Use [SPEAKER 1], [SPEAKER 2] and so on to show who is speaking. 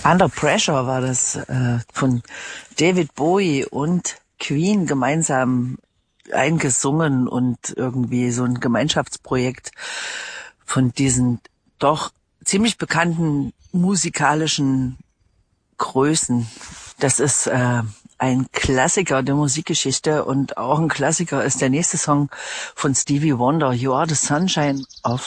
[SPEAKER 1] Under Pressure war das von David Bowie und Queen gemeinsam eingesungen und irgendwie so ein Gemeinschaftsprojekt von diesen doch ziemlich bekannten musikalischen Größen. Das ist ein Klassiker der Musikgeschichte und auch ein Klassiker ist der nächste Song von Stevie Wonder, You Are the Sunshine of